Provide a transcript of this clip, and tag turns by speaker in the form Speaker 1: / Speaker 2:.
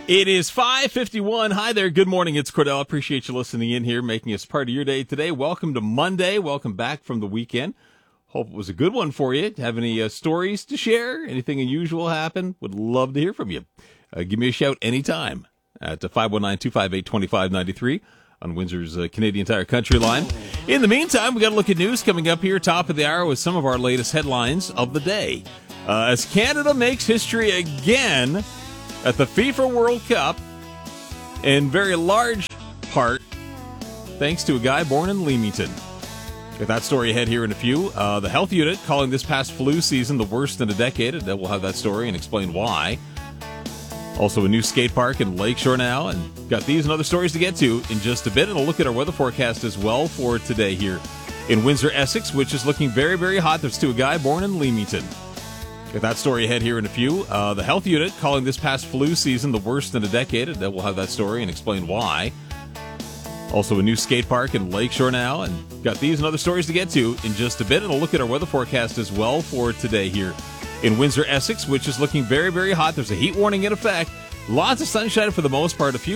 Speaker 1: It is 5:51. Hi there. Good morning. It's Cordell. Appreciate you listening in here, making us part of your day today. Welcome to Monday. Welcome back from the weekend. Hope it was a good one for you. Have any stories to share? Anything unusual happen? Would love to hear from you. Give me a shout anytime at 519-258-2593 on Windsor's Canadian Tire Country line. In the meantime, we got a look at news coming up here, top of the hour, with some of our latest headlines of the day. As Canada makes history again at the FIFA World Cup, in very large part thanks to a guy born in Leamington. Get that story ahead here in a few. The health unit calling this past flu season the worst in a decade. We'll have that story and explain why. Also a new skate park in Lakeshore now, and got these and other stories to get to in just a bit. And a look at our weather forecast as well for today here in Windsor, Essex, which is looking very, very hot. There's to a guy born in Leamington. Get that story ahead here in a few. The health unit calling this past flu season the worst in a decade. We'll have that story and explain why. Also a new skate park in Lakeshore now, and got these and other stories to get to in just a bit. And a look at our weather forecast as well for today here in Windsor, Essex, which is looking very, very hot. There's a heat warning in effect. Lots of sunshine for the most part. A few